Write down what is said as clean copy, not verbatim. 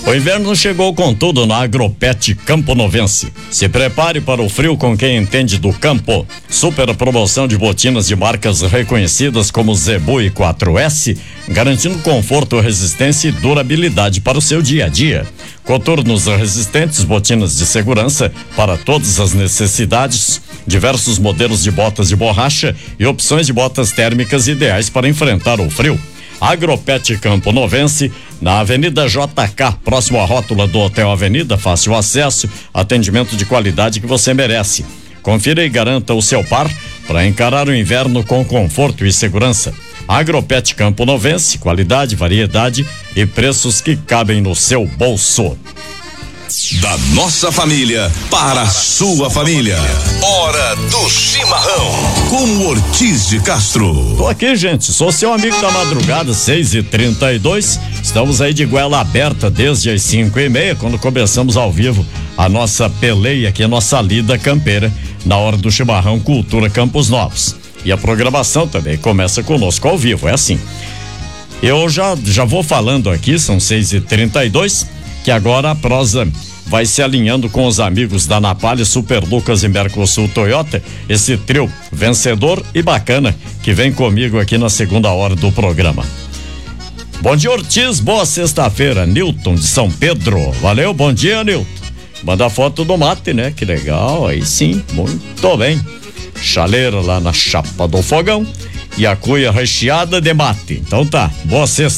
O inverno chegou com tudo na Agropet Campo Novense. Se prepare para o frio com quem entende do campo. Super promoção de botinas de marcas reconhecidas como Zebu e 4S, garantindo conforto, resistência e durabilidade para o seu dia a dia. Coturnos resistentes, botinas de segurança para todas as necessidades, diversos modelos de botas de borracha e opções de botas térmicas ideais para enfrentar o frio. Agropet Campo Novense, na Avenida JK, próximo à rótula do Hotel Avenida, fácil acesso, atendimento de qualidade que você merece. Confira e garanta o seu par para encarar o inverno com conforto e segurança. Agropet Campo Novense, qualidade, variedade e preços que cabem no seu bolso. Da nossa família para a sua família. Hora do Chimarrão com o Ortiz de Castro. Tô aqui, gente, sou seu amigo da madrugada, 6h32. Estamos aí de goela aberta desde as 5h30, quando começamos ao vivo a nossa peleia aqui, a nossa lida campeira na Hora do Chimarrão Cultura Campos Novos. E a programação também começa conosco ao vivo, é assim. Eu já vou falando aqui, são 6h32, que agora a prosa vai se alinhando com os amigos da Napalha, Super Lucas e Mercosul Toyota, esse trio vencedor e bacana que vem comigo aqui na segunda hora do programa. Bom dia, Ortiz, boa sexta-feira. Nilton de São Pedro, valeu, bom dia, Nilton. Manda foto do mate, né? Que legal, aí sim, muito bem. Chaleira lá na chapa do fogão e a cuia recheada de mate. Então tá, boa sexta.